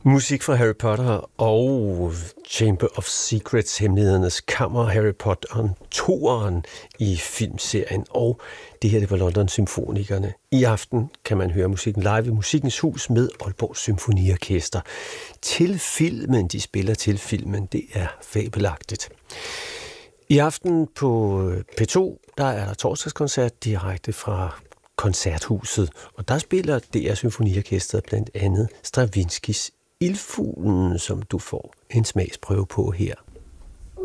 Musik fra Harry Potter og Chamber of Secrets, hemmelighedernes kammer, Harry Potter 2'eren i filmserien, og det her det var London Symfonikerne. I aften kan man høre musikken live i Musikkens Hus med Aalborg Symfoniorkester. Til filmen, de spiller til filmen, det er fabelagtigt. I aften på P2, der er der torsdagskoncert direkte fra Koncerthuset, og der spiller DR Symfoniorkestret blandt andet Stravinskys Ildfuglen, som du får en smagsprøve på her.